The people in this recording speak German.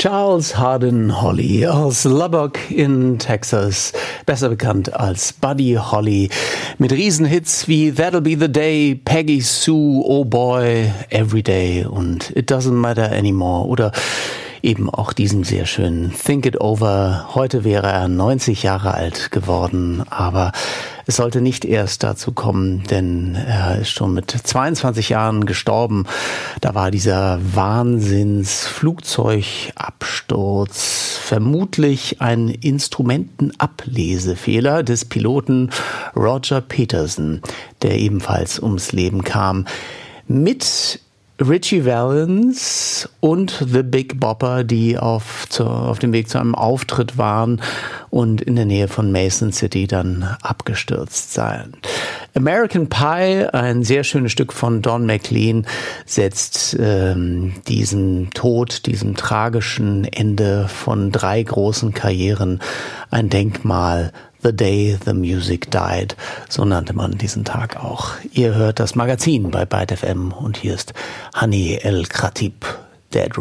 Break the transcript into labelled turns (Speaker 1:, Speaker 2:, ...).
Speaker 1: Charles Hardin Holly aus Lubbock in Texas, besser bekannt als Buddy Holly, mit Riesenhits wie That'll Be the Day, Peggy Sue, Oh Boy, Everyday und It Doesn't Matter Anymore oder eben auch diesen sehr schönen Think It Over. Heute wäre er 90 Jahre alt geworden, aber es sollte nicht erst dazu kommen, denn er ist schon mit 22 Jahren gestorben. Da war dieser Wahnsinns-Flugzeugabsturz vermutlich ein Instrumentenablesefehler des Piloten Roger Peterson, der ebenfalls ums Leben kam. Mit Ritchie Valens und The Big Bopper, die auf dem Weg zu einem Auftritt waren und in der Nähe von Mason City dann abgestürzt seien. American Pie, ein sehr schönes Stück von Don McLean, setzt diesem Tod, diesem tragischen Ende von 3 großen Karrieren ein Denkmal. The Day the Music Died, so nannte man diesen Tag auch. Ihr hört das Magazin bei Byte FM und hier ist Hani El Khatib, Dead Rock.